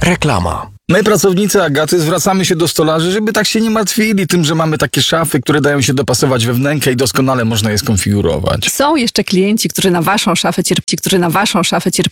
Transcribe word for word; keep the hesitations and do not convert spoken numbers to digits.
Reklama. My, pracownicy Agaty, zwracamy się do stolarzy, żeby tak się nie martwili tym, że mamy takie szafy, które dają się dopasować we wnękę i doskonale można je skonfigurować. Są jeszcze klienci, którzy na waszą szafę cierpi, którzy na waszą szafę cierpią.